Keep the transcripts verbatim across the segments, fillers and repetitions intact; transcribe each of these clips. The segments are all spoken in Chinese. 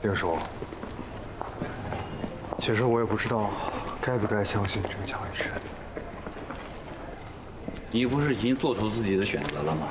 丁叔，其实我也不知道该不该相信这个江雨晨。 你不是已经做出自己的选择了吗？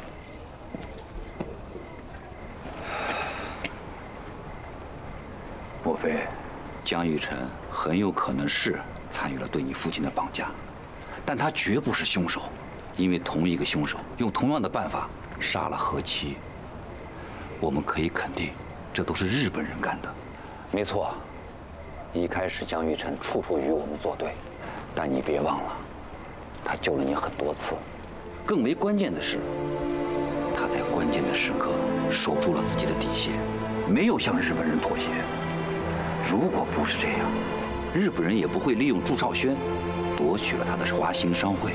莫非江雨晨很有可能是参与了对你父亲的绑架，但他绝不是凶手，因为同一个凶手用同样的办法杀了何七。我们可以肯定，这都是日本人干的。 没错，一开始江玉晨处处与我们作对，但你别忘了，他救了你很多次。 更为关键的是，他在关键的时刻守住了自己的底线，没有向日本人妥协。如果不是这样，日本人也不会利用祝少轩夺取了他的华兴商会。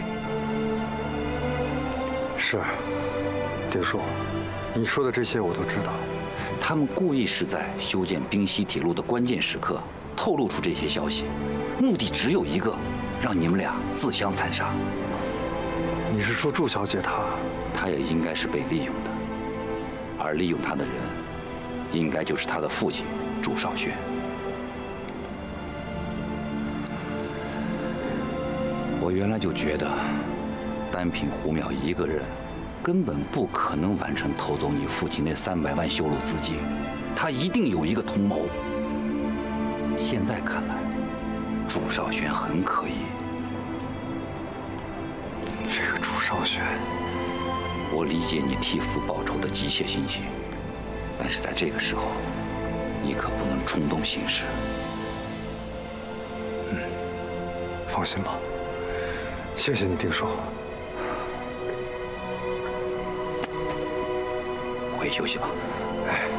是，丁叔，你说的这些我都知道。 他们故意是在修建滨西铁路的关键时刻透露出这些消息，目的只有一个，让你们俩自相残杀。 你是说祝小姐她？ 她也应该是被利用的，而利用她的人，应该就是她的父亲祝少轩。我原来就觉得，单凭胡淼一个人，根本不可能完成偷走你父亲那三百万修路资金，他一定有一个同谋。现在看来，祝少轩很可疑。 这个祝少轩， 我理解你替父报仇的急切心情，但是在这个时候，你可不能冲动行事。 嗯，放心吧，谢谢你，丁叔。 回去休息吧。 哎。